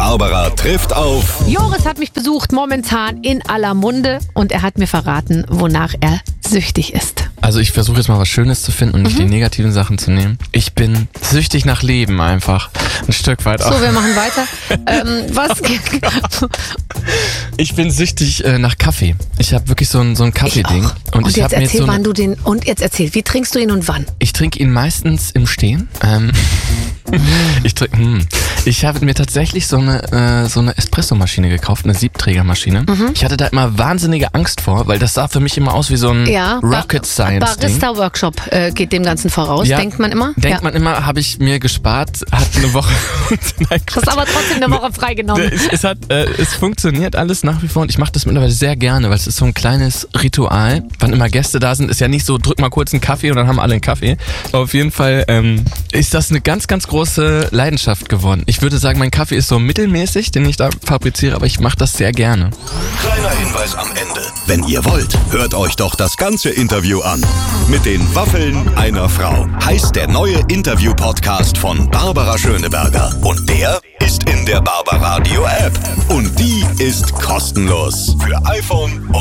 Barbara trifft auf... Joris hat mich besucht, momentan in aller Munde, und er hat mir verraten, wonach er süchtig ist. Also ich versuche jetzt mal was Schönes zu finden und nicht die negativen Sachen zu nehmen. Ich bin süchtig nach Leben einfach. Ein Stück weit auch. So, wir machen weiter. Was? Ich bin süchtig nach Kaffee. Ich habe wirklich so ein Kaffee-Ding. Und jetzt erzähl, wann du den... Und jetzt erzähl, wie trinkst du ihn und wann? Ich trinke ihn meistens im Stehen. Ich habe mir tatsächlich so eine Espresso-Maschine gekauft, eine Siebträgermaschine. Ich hatte da immer wahnsinnige Angst vor, weil das sah für mich immer aus wie so ein Rocket Science-Ding. Barista-Workshop geht dem Ganzen voraus, denkt man immer. Man immer, habe ich mir gespart, hat eine Woche... Nein, du hast aber trotzdem eine Woche freigenommen. Es funktioniert alles nach wie vor und ich mache das mittlerweile sehr gerne, weil es ist so ein kleines Ritual. Wann immer Gäste da sind, ist ja nicht so, drück mal kurz einen Kaffee und dann haben alle einen Kaffee. Aber auf jeden Fall ist das eine ganz, ganz große Leidenschaft geworden. Ich würde sagen, mein Kaffee ist so mittelmäßig, den ich da fabriziere, aber ich mache das sehr gerne. Kleiner Hinweis am Ende. Wenn ihr wollt, hört euch doch das ganze Interview an. Mit den Waffeln einer Frau heißt der neue Interview-Podcast von Barbara Schöneberger. Und der ist in der Barbaradio App. Und die ist kostenlos für iPhone